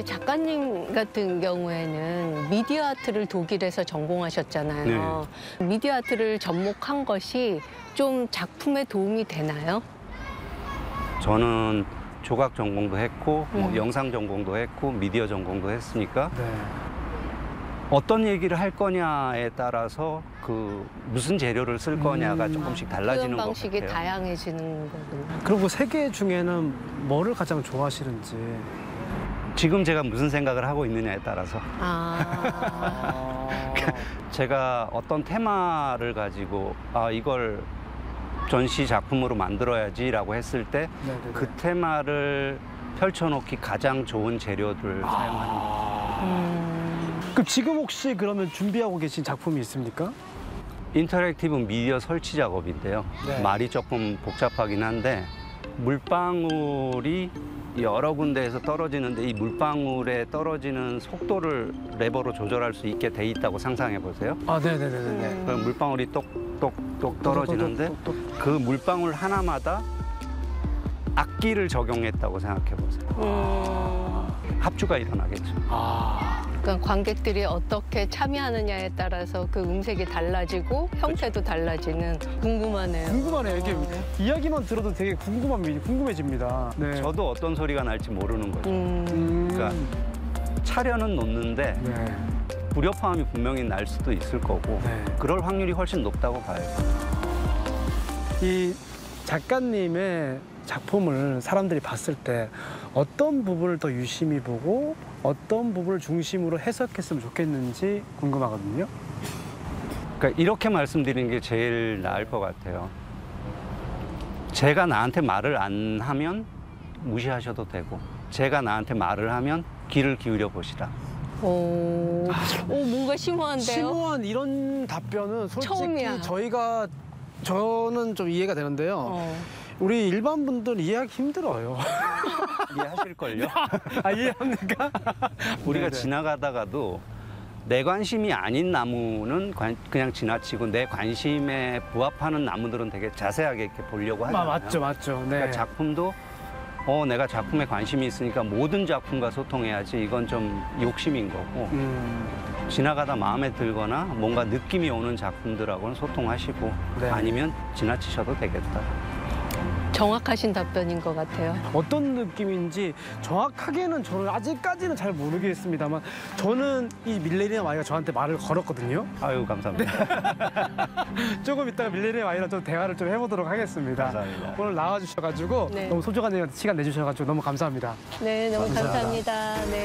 근데 작가님 같은 경우에는 미디어 아트를 독일에서 전공하셨잖아요. 네. 미디어 아트를 접목한 것이 좀 작품에 도움이 되나요? 저는 조각 전공도 했고 뭐 영상 전공도 했고 미디어 전공도 했으니까 네. 어떤 얘기를 할 거냐에 따라서 그 무슨 재료를 쓸 거냐가 조금씩 달라지는 것 같아요. 방식이 다양해지는 거군요. 그리고 세 개 중에는 뭐를 가장 좋아하시는지. 지금 제가 무슨 생각을 하고 있느냐에 따라서. 제가 어떤 테마를 가지고 이걸 전시 작품으로 만들어야지라고 했을 때 그 테마를 펼쳐놓기 가장 좋은 재료들을 사용하는 거예요. 그럼 지금 혹시 그러면 준비하고 계신 작품이 있습니까? 인터랙티브 미디어 설치 작업인데요. 네. 말이 조금 복잡하긴 한데 물방울이 여러 군데에서 떨어지는데 이 물방울에 떨어지는 속도를 레버로 조절할 수 있게 돼 있다고 상상해 보세요. 네네네네. 그럼 물방울이 똑똑똑 떨어지는데 그 물방울 하나마다 악기를 적용했다고 생각해 보세요. 합주가 일어나겠죠. 그러니까 관객들이 어떻게 참여하느냐에 따라서 그 음색이 달라지고 형태도 달라지는 궁금하네요. 궁금하네요. 이게 이야기만 들어도 되게 궁금해집니다. 네. 저도 어떤 소리가 날지 모르는 거죠. 그러니까 차려는 놓는데 불협화음이 분명히 날 수도 있을 거고 그럴 확률이 훨씬 높다고 봐요. 이 작가님의 작품을 사람들이 봤을 때 어떤 부분을 더 유심히 보고 어떤 부분을 중심으로 해석했으면 좋겠는지 궁금하거든요. 그러니까 이렇게 말씀드리는 게 제일 나을 것 같아요. 제가 나한테 말을 안 하면 무시하셔도 되고 제가 나한테 말을 하면 귀를 기울여 보시라. 오, 뭔가 심오한데요? 심오한 이런 답변은 솔직히 처음이야. 저는 좀 이해가 되는데요. 우리 일반 분들은 이해하기 힘들어요. 이해하실걸요? 이해합니까? 우리가 지나가다가도 내 관심이 아닌 나무는 그냥 지나치고 내 관심에 부합하는 나무들은 되게 자세하게 이렇게 보려고 하잖아요. 맞죠. 네. 그러니까 작품도 내가 작품에 관심이 있으니까 모든 작품과 소통해야지 이건 좀 욕심인 거고 지나가다 마음에 들거나 뭔가 느낌이 오는 작품들하고는 소통하시고 아니면 지나치셔도 되겠다. 정확하신 답변인 것 같아요. 어떤 느낌인지 정확하게는 저는 아직까지는 잘 모르겠습니다만 저는 이 밀레니엄 아이가 저한테 말을 걸었거든요. 아유, 감사합니다. 조금 이따가 밀레니엄 아이랑 좀 대화를 좀 해보도록 하겠습니다. 감사합니다. 오늘 나와주셔가지고 너무 소중한 시간 내주셔가지고 너무 감사합니다. 네, 너무 감사합니다. 네.